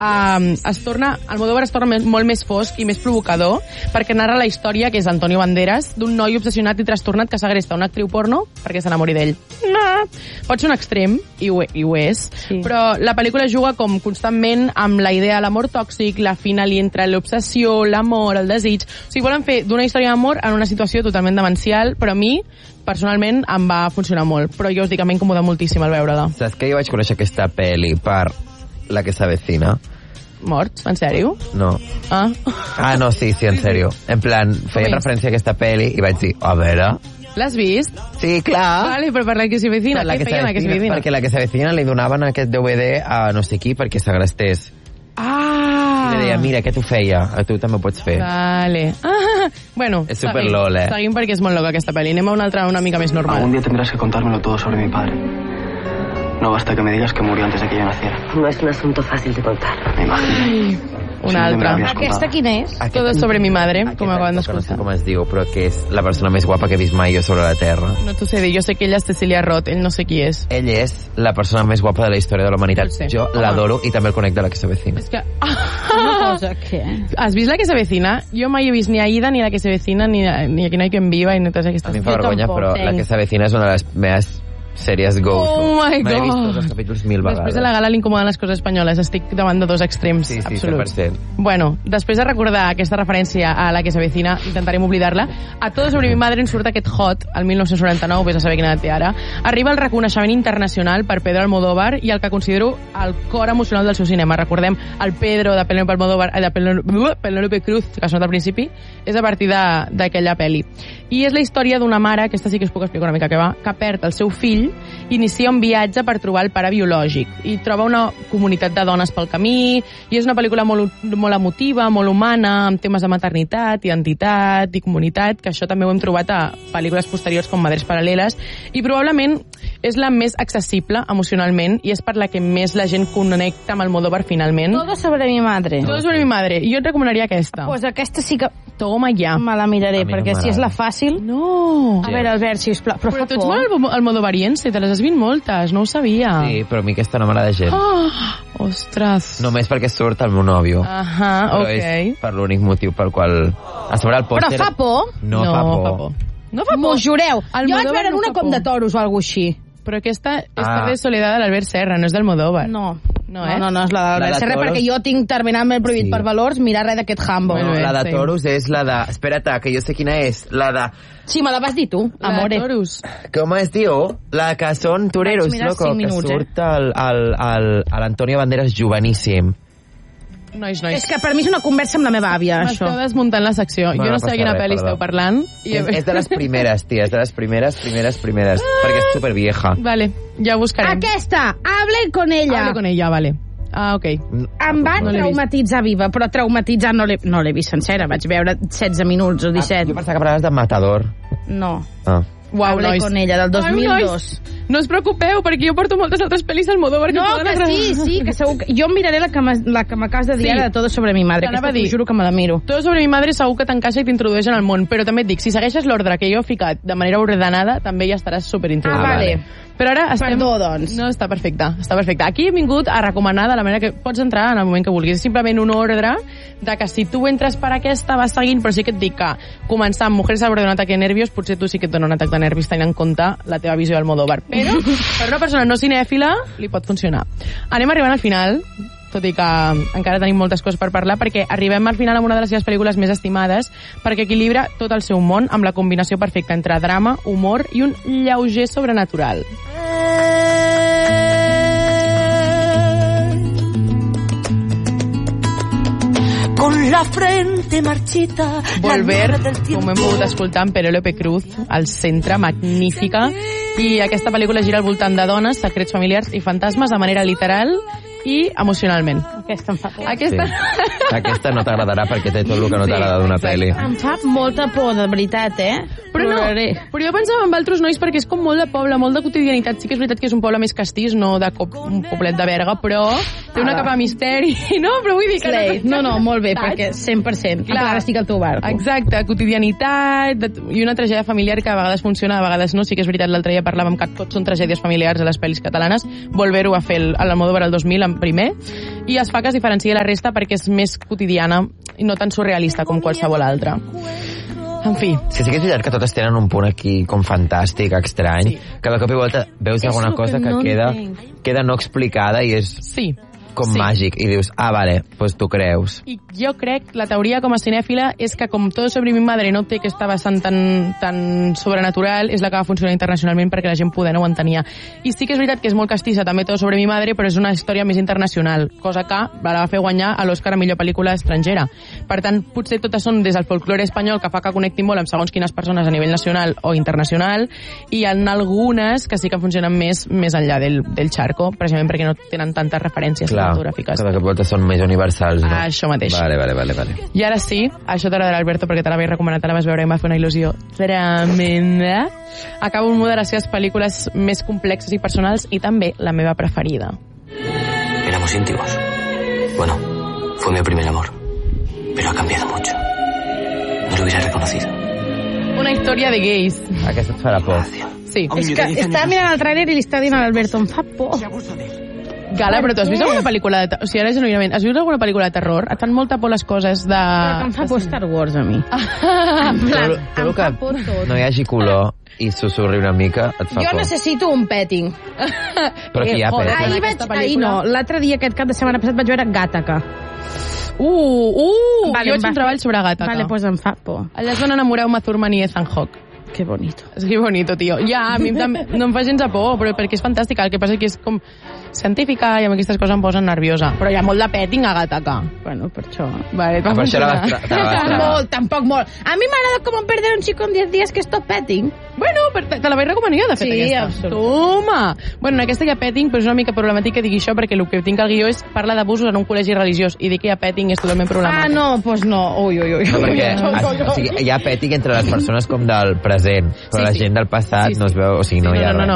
Almodóvar es torna molt més fosc i més provocador perquè narra la història, que és Antonio Banderas, d'un noi obsessionat i trastornat que segresta una actriu porno perquè s'enamori d'ell. No. Pot ser un extrem, i ho és, sí. Però la pel·lícula juga com constantment amb la idea de l'amor tòxic, la fina línia entre l'obsessió, l'amor, el desig. O sigui, volen fer d'una història d'amor en una situació totalment demencial, però a mi personalment em va funcionar molt, però jo us dic que m'ha incomodat moltíssim al veure-la. Saps que jo vaig conèixer aquesta pel·li per La que s'avecina? Morts? En sèrio? No. No, sí, en sèrio. En plan, feia referència a aquesta pel·li i vaig dir, a veure... L'has vist? Sí, clar. Vale, però per La que s'avecina, què feien La que s'avecina? Perquè La que s'avecina li donaven aquest DVD a no sé qui perquè segrestés. I li deia, mira, què t'ho feia? A tu també ho pots fer. Vale. Bueno, és super lol, seguim perquè és molt loca aquesta pel·li. Anem a una altra una mica més normal. Algún día tendrás que contármelo todo sobre mi padre. No basta que me digas que murió antes de que yo naciera. No es un asunto fácil de contar. Me imagino. Una altra. Aquesta quina és? Todo sobre mi madre, com acaben d'escoltar. No sé com es diu, però que és la persona més guapa que he vist mai jo sobre la Terra. No t'ho sé dir, jo sé que ella és Cecilia Roth, ell no sé qui és. Ell és la persona més guapa de la història de la humanitat. Jo l'adoro i també el conec de La que s'avecina. És que... Una cosa, què? Has vist La que s'avecina? Jo mai he vist ni Aida, ni La que s'avecina, ni Aquí no hay quien viva, i no totes aquestes... A mi em fa vergonya, però La que s'avecina és una de les meves sèries go. Oh my God. M'he vist tots els capítols 1000 vegades. Després de la gala li incomoden les coses espanyoles. Estic davant de dos extrems absoluts. 100%. Bueno, després de recordar aquesta referència a La que s'avecina, intentarem oblidar-la. A Todo sobre mi madre en surt aquest Hot, el 1999, vés a saber quina edat té ara. Arriba el reconeixement internacional per Pedro Almodóvar i el que considero el cor emocional del seu cinema. Recordem el Pedro de Penélope Almodóvar, de Penélope Cruz, que ha sonat al principi, és a partir d'aquella pel·li. I és la història d'una mare, aquesta sí que us puc explicar una mica què va, que perd el seu fill, inicia un viatge per trobar el pare biològic i troba una comunitat de dones pel camí i és una pel·lícula molt emotiva, molt humana, amb temes de maternitat, identitat i comunitat, que això també ho hem trobat a pel·lícules posteriors com Madres Paral·leles, i probablement és la més accessible emocionalment i és per la que més la gent connecta amb Almodóvar finalment. Todo sobre mi madre. Todo sobre mi madre. I jo et recomanaria aquesta. Pues aquesta sí que... Toma ja. Me la miraré, perquè si és la fàcil... No. A veure, Albert, sisplau. Però tu ets molt almodovariense, te les has vist moltes, no ho sabia. Sí, però a mi aquesta no m'agrada gens. Ostres. Només perquè surt el meu nòvio. Però és per l'únic motiu pel qual... A sobre el pòster... Però fa por? No fa por. No fa por. M'ho jureu. Jo vaig veure una com de toros o alguna així. Però aquesta de Soledad de l'Albert Serra, no és d'Almodóvar. No, és la de l'Albert Serra, perquè jo tinc terminalment prohibit per valors mirar res d'aquest Hambo. La de toros és la de... Espera't, que jo sé quina és. La de... Sí, me la vas dir tu, amore. La de toros. Com es diu? La que són toreros, no? Que surt l'Antonio Banderas joveníssim. Nois. És que per mi és una conversa amb la meva àvia, això. M'esteu desmuntant la secció. Jo no sé quina pel·li esteu parlant. És de les primeres, tia, és de les primeres, perquè és supervieja. Vale, ja ho buscarem. Aquesta, hable con ella. Hable con ella, vale. Ok. Em va traumatitzar viva, però traumatitzar no l'he vist sencera. Vaig veure 16 minuts o 17. Jo pensava que parlaves de Matador. No. Uau, Hable con ella, del 2002. No us preocupeu, perquè jo porto moltes altres pel·lis al Almodóvar. No, que sí, que segur que... Jo miraré la que m'acabes de dir ara de Todo sobre mi madre, que t'ho juro que me la miro. Todo sobre mi madre segur que t'encaixa i t'introdueix en el món, però també et dic, si segueixes l'ordre que jo he ficat de manera ordenada, també ja estaràs superintroduït. Vale. Però ara estem... Perdó, doncs. No, està perfecte. Aquí he vingut a recomanar de la manera que pots entrar en el moment que vulguis. És simplement un ordre de que si tu entres per aquesta vas seguint, però sí que et dic que començar amb Mujeres al borde d'un ataque de nervios, potser tu sí que et dona un atac de nervis tenint en compte la teva visió d'Almodóvar. Però per una persona no cinèfila li pot funcionar. Anem arribant al final, tot i que encara tenim moltes coses per parlar, perquè arribem al final amb una de les seves pel·lícules més estimades, perquè equilibra tot el seu món amb la combinació perfecta entre drama, humor i un lleuger sobrenatural. Con la frente marchita. Volver, com hem pogut escoltar amb Penélope Cruz, al centre, magnífica, i aquesta pel·lícula gira al voltant de dones, secrets familiars i fantasmes de manera literal i emocionalment. Aquesta em fa por. Aquesta no t'agradarà perquè té tot el que no t'agrada d'una pel·li. Em fa molta por, de veritat, Però jo pensava en altres nois perquè és com molt de poble, molt de quotidianitat. Sí que és veritat que és un poble més castís, no un poblet de Berga, però té una capa de misteri. No, però vull dir que... No, molt bé, perquè 100%. Clar, estic al teu barco. Exacte, quotidianitat i una tragèdia familiar que a vegades funciona, a vegades no. Sí que és veritat, l'altre dia parlàvem que tots són tragèdies familiars a les pel·lis catalanes. Volver-ho a fer l'Almodóvar el 2000 en primer. i es fa que es diferencia la resta perquè és més quotidiana i no tan surrealista com qualsevol altra. En fi. Sí que és veritat que totes tenen un punt aquí com fantàstic, estrany, que de cop i volta veus alguna cosa que queda no explicada i és com màgic, i dius, vale, pues tu creus. I jo crec, la teoria com a cinèfila és que com Todo sobre mi madre no té aquesta vessant tan sobrenatural, és la que va funcionar internacionalment perquè la gent poder no ho entenia. I sí que és veritat que és molt castissa també Todo sobre mi madre, però és una història més internacional, cosa que la va fer guanyar a l'Oscar a millor pel·lícula estrangera. Per tant, potser totes són des del folklore espanyol, que fa que connectin molt amb segons quines persones a nivell nacional o internacional, i hi ha algunes que sí que funcionen més enllà del charco, precisament perquè no tenen tantes referències cinematogràfiques. Clar, que potser són més universals, no? Això mateix. Vale. I ara sí, això t'agradarà, Alberto, perquè te l'havia recomanat, te la vas veure i em va fer una il·lusió tremenda. Acabo amb una de les seves pel·lícules més complexes i personals i també la meva preferida. Éramos íntimos. Bueno, fue mi primer amor. Pero ha cambiado mucho. No lo hubiera reconocido. Una història de gays. Aquesta et farà por. Sí. És que estava mirant el tràiler i li està dient a l'Alberto, em fa por. Gala, però tu has vist alguna pel·lícula de terror? O sigui, ara genuïnament, has vist alguna pel·lícula de terror? Et fan molta por les coses de... Però que em fa por Star Wars, a mi. En plan, em fa por tot. No hi hagi color i susurri una mica, et fa por. Jo necessito un petting. Però aquí hi ha petting. Ahir no, l'altre dia, aquest cap de setmana passat, vaig veure Gattaca. Vale, jo vaig un treball sobre Gattaca. Vale, pues em fa por. Allà es van enamorar Uma Thurman i Ethan Hawke. Que bonito. És que bonito, tio. Ja, a mi també no em fa gens de por, però perquè és fantàstica. El que passa que és com científica i amb aquestes coses em posen nerviosa. Però hi ha molt de petting a Gattaca. Bueno, per això. Vale, per això la vas molt, tampoc molt. A mi m'agrada com perder un chico en 10 dies que és tot petting. Bueno, te la vaig recomanar, de fet, sí, aquesta. Absolut. Toma! Bueno, en aquesta hi ha petting, però és una mica problemàtic que digui això, perquè el que tinc al guió és parla d'abusos en un col·legi religiós, i dir que hi ha petting és totalment problemàtic. No, doncs no. Ui. No, perquè o sigui, hi ha petting entre les persones com del present, però la gent del passat no es veu, o sigui, no hi ha res.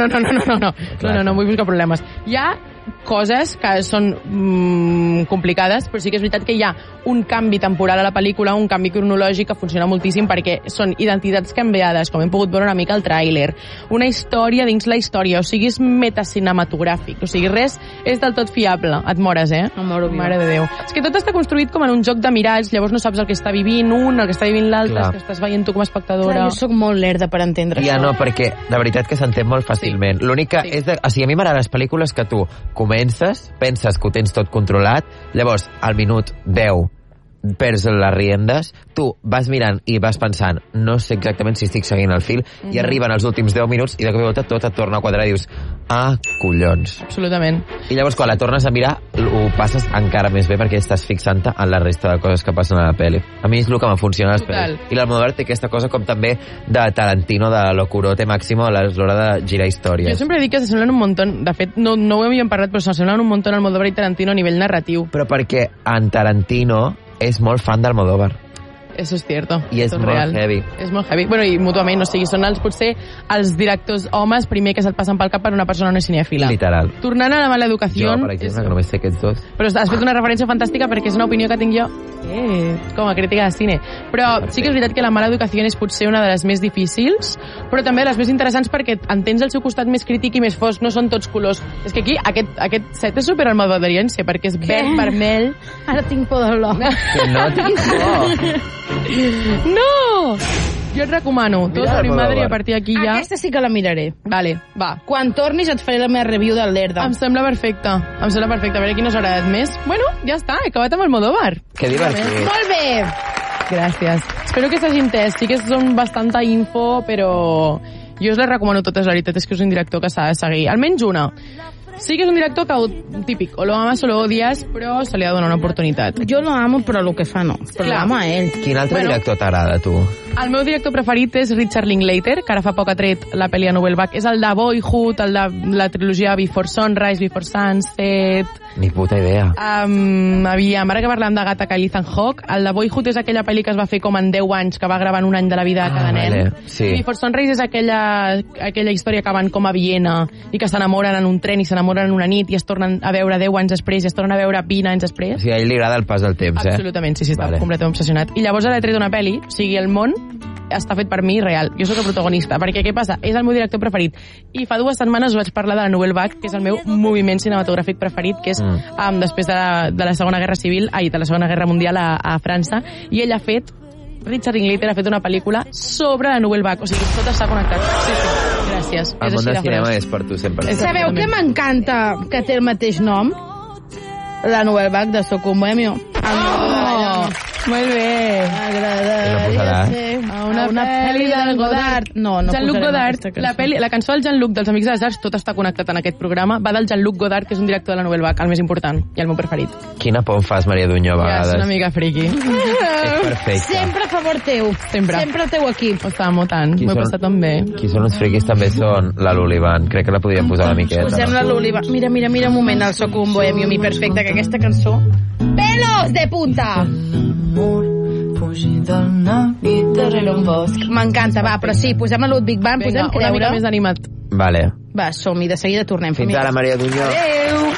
No vull buscar problemes. Hi ha coses que són complicades, però sí que és veritat que hi ha un canvi temporal a la pel·lícula, un canvi cronològic que funciona moltíssim perquè són identitats canviades, com hem pogut veure una mica al tràiler, una història dins la història, o sigui, és metacinematogràfic, o sigui, res és del tot fiable. Et mores, Mare de Déu. És que tot està construït com en un joc de miralls, llavors no saps el que està vivint un, el que està vivint l'altre, el que estàs veient tu com a espectadora. Clar, jo soc molt lerda per entendre això. Ja no, perquè de veritat que s'entén molt fàcilment. L'únic que és o sigui, a mi m'agraden les pel·lícules que tu comences, penses que ho tens tot controlat, llavors al minut 10 perds les riendes, tu vas mirant i vas pensant, no sé exactament si estic seguint el fil, i arriben els últims 10 minuts i de cop i volta tot et torna a quadrar i dius, collons. Absolutament. I llavors quan la tornes a mirar ho passes encara més bé perquè estàs fixant-te en la resta de coses que passen a la pel·li. A mi és el que me funciona a les pel·lis. I l'Almodóvar té aquesta cosa com també de Tarantino, de locurote màximo a l'hora de girar històries. Jo sempre dic que s'assemblen un muntó, de fet no ho havíem parlat, però s'assemblen un muntó Almodóvar i Tarantino a nivell narratiu. Però perquè en Tarantino és molt fan d'Almodóvar. Eso es cierto. I és molt heavy. És molt heavy. Bueno, i mútuament, o sigui, són potser els directors homes primer que se't passen pel cap per una persona no cinèfila. Literal. Tornant a la mala educació... Jo, per exemple, que només sé aquests dos. Però has fet una referència fantàstica perquè és una opinió que tinc jo com a crítica de cine. Però sí que és veritat que la mala educació és potser una de les més difícils, però també de les més interessants perquè entens el seu costat més crític i més fosc, no són tots colors. És que aquí aquest set és super almodovariense perquè és verd, vermell... Ara tinc por de l'or. Que no tinc por. No! Jo et recomano Todo sobre mi madre i a partir d'aquí ja... Aquesta sí que la miraré. Vale, va. Quan tornis et faré la meva review del Lerda. Em sembla perfecte. A veure qui no s'ha agradat més. Bueno, ja està, he acabat amb Almodóvar. Que divertit. Molt bé! Gràcies. Espero que s'hagi entès. Sí que són bastanta info, però jo us les recomano totes, la veritat és que és un director que s'ha de seguir. Almenys una. Sí que és un director que típic, o lo amas o lo odias, però se li ha de donar una oportunitat. Jo lo amo, però el que fa no. Però l'amo a ell. Quin altre director t'agrada, tu? El meu director preferit és Richard Linklater, que ara fa poc ha tret la pel·li a Novelback. És el de Boyhood, el de la trilogia Before Sunrise, Before Sunset... Ni puta idea. Ara que parlem de Gattaca i Ethan Hawke, el de Boyhood és aquella pel·li que es va fer com en 10 anys, que va gravar en un any de la vida de cada nen. Vale, sí. Before Sunrise és aquella història que van com a Viena i que s'enamoren en un tren i s'enamoren en una nit i es tornen a veure 10 anys després i es tornen a veure 20 anys després. O sigui, a ell li agrada el pas del temps, Absolutament, sí, està completament obsessionat. I llavors ara he tret una pel·li, o sigui, el món està fet per mi real. Jo sóc el protagonista, perquè què passa? És el meu director preferit. I fa 2 setmanes us vaig parlar de la Nouvelle Vague, que és el meu moviment cinematogràfic preferit, que és després de la Segona Guerra Civil, de la Segona Guerra Mundial a França, i ell ha fet, Richard Linklater ha fet una pel·lícula sobre la Nouvelle Vague, o sigui, tot està connectat. Sí, gràcies. El món del cinema és per tu sempre. Sabeu que m'encanta que té el mateix nom? La Nouvelle Vague de Soc un bohemio. Molt bé. M'agradaria ser una pel·li del Godard. No Jean-Luc Godard, la cançó del Jean-Luc dels Amics de les Arts, tot està connectat en aquest programa, va del Jean-Luc Godard, que és un director de la Nouvelle Vague, el més important i el meu preferit. Quina por em fas, Maria Duñó, a vegades. Ja, és una mica friqui. És perfecte. Sempre a favor teu. Sempre el teu equip. Ho estàvem tant, m'ho he passat tan bé. Qui són els friquis també són la Lullivan. Crec que la podríem posar una miqueta. Posem la Lullivan. Mira un moment, el Soc un bohemio, mi perfecte, que aquesta cançó... Pelos de punta! Darrere un bosc. M'encanta, va, però sí, posem a Ludwig van, posem una mica més animat. Vale. Va, som-hi, de seguida tornem. Fins ara, Maria Duñó. Adéu.